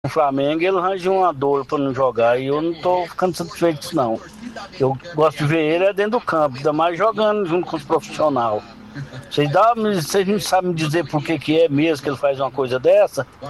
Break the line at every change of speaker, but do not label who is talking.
no Flamengo, ele arranja uma dor pra não jogar e eu não tô ficando satisfeito com isso, não. Eu gosto de ver ele dentro do campo, ainda mais jogando junto com os profissionais. Vocês não sabem me dizer por que é mesmo que ele faz uma coisa dessa?